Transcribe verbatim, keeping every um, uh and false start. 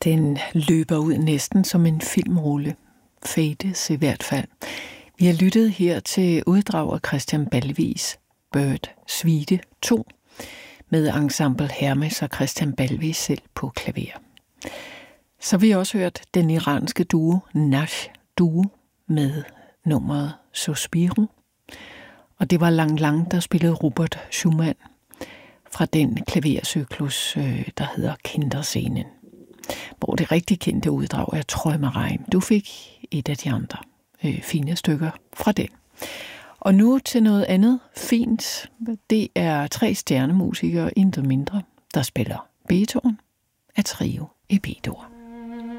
Den løber ud næsten som en filmrulle. Fades i hvert fald. Vi har lyttet her til uddrag af Christian Balvis Bird Suite to med Ensemble Hermes og Christian Balvis selv på klaver. Så vi har også hørt den iranske duo Nash Duo med nummeret Sospiro. Og det var Lang Lang, der spillede Robert Schumann fra den klavercyklus, der hedder Kinderscenen, hvor det rigtig kendte uddrag er Träumereien. Du fik et af de andre øh, fine stykker fra den. Og nu til noget andet fint. Det er tre stjernemusikere, intet mindre, der spiller Beethoven af Trio i B-dur.